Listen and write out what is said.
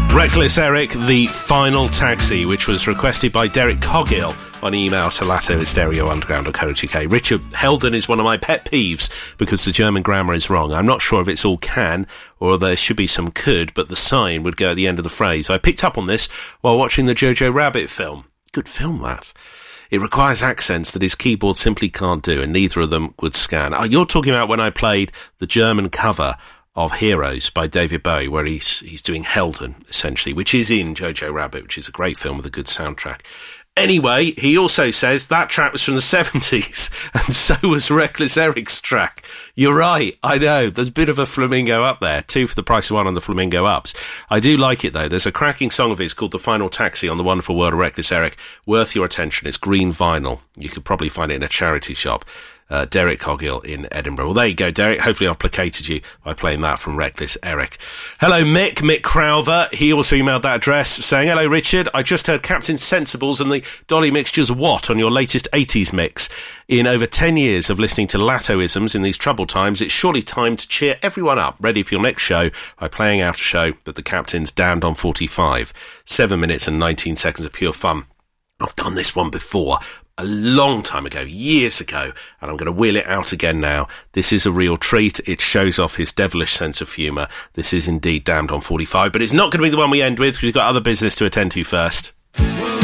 Reckless Eric, The Final Taxi, which was requested by Derek Coggill on email to latto@stereounderground.co.uk. Richard, Helden is one of my pet peeves because the German grammar is wrong. I'm not sure if it's all can or there should be some could, but the sign would go at the end of the phrase. I picked up on this while watching the Jojo Rabbit film. Good film, that. It requires accents that his keyboard simply can't do, and neither of them would scan. Oh, you're talking about when I played the German cover of Heroes by David Bowie, where he's doing Helden, essentially, which is in Jojo Rabbit, which is a great film with a good soundtrack. Anyway, he also says that track was from the 70s, and so was Reckless Eric's track. You're right, I know, there's a bit of a flamingo up there, 2 for the price of 1 on the flamingo ups. I do like it, though. There's a cracking song of his called The Final Taxi on The Wonderful World of Reckless Eric. Worth your attention. It's green vinyl. You could probably find it in a charity shop. Derek Coggill in Edinburgh. Well, there you go, Derek. Hopefully I've placated you by playing that from Reckless Eric. Hello, Mick Crowther. He also emailed that address saying, hello, Richard. I just heard Captain Sensibles and the Dolly Mixtures What on your latest 80s mix. In over 10 years of listening to Lattoisms in these troubled times, it's surely time to cheer everyone up, ready for your next show by playing out a show that the Captain's damned on 45. 7 minutes and 19 seconds of pure fun. I've done this one before, a long time ago, years ago, and I'm going to wheel it out again now. This is a real treat. It shows off his devilish sense of humour. This is indeed damned on 45, but it's not going to be the one we end with because we've got other business to attend to first.